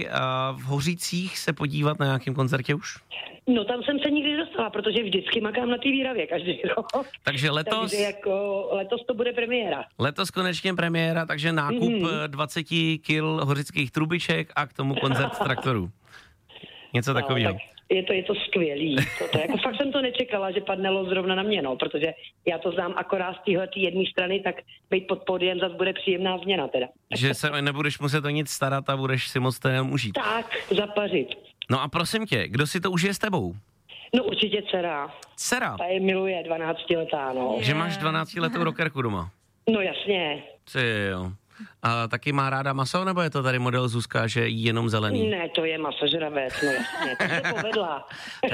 v Hořících se podívat na nějakém koncertě už? No tam jsem se nikdy dostala, protože vždycky makám na té výravě každý rok. Takže letos... Takže jako letos to bude premiéra. Letos konečně premiéra, takže nákup 20 kil hořických trubiček a k tomu koncert traktorů. Něco takového. Tak je to skvělý. To jako fakt jsem to nečekala, že padnelo zrovna na mě, no, protože já to znám akorát z téhletý jedné strany, tak být pod pódiem zase bude příjemná změna teda. Že se nebudeš muset o nic starat a budeš si moc jenom užít. Tak, zapařit. No a prosím tě, kdo si to užije s tebou? No určitě dcera. Dcera? Ta je miluje, 12letá, no. Že máš 12letou rockerku doma? No jasně. Jo. A taky má ráda maso, nebo je to tady model Zuzka, že jí jenom zelený? Ne, to je masožravec, no jasně, to se povedla.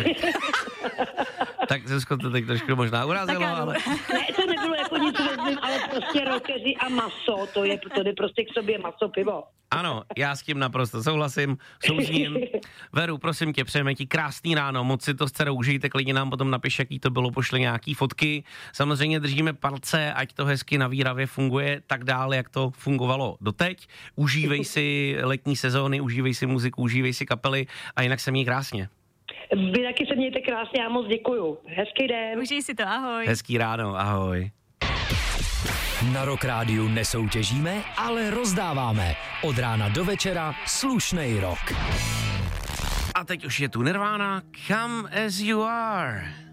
Tak Zuzko to teď trošku možná urazilo, ale... Ne, to nebylo jako nic vezmím, ale prostě rockeři a maso, to jde prostě k sobě maso, pivo. Ano, já s tím naprosto souhlasím, souzním. Veru, prosím tě, přejeme ti krásný ráno, moc si to s dcerou užijte, klidně nám potom napiš, jaký to bylo, pošli nějaký fotky. Samozřejmě držíme palce, ať to hezky na výravě funguje tak dále, jak to fungovalo doteď. Užívej si letní sezóny, užívej si muziku, užívej si kapely a jinak se měj krásně. Vy taky se mějte krásně, já moc děkuju. Hezký den. Užij si to, ahoj. Hezký ráno, ahoj. Na Rock Rádiu nesoutěžíme, ale rozdáváme. Od rána do večera slušnej rock. A teď už je tu Nirvana, Come As You Are.